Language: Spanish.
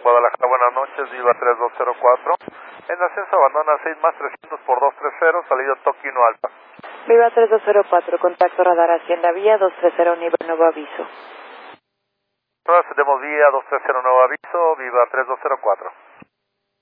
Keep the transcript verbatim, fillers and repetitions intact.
Guadalajara, buenas noches, Viva tres dos cero cuatro. En ascenso abandona seis más trescientos por dos tres cero, salida Tokio Alfa. Viva tres dos cero cuatro, contacto radar Hacienda Vía dos tres cero, nivel nuevo aviso. Todas tenemos vía dos tres cero, nuevo aviso, Viva tres dos cero cuatro.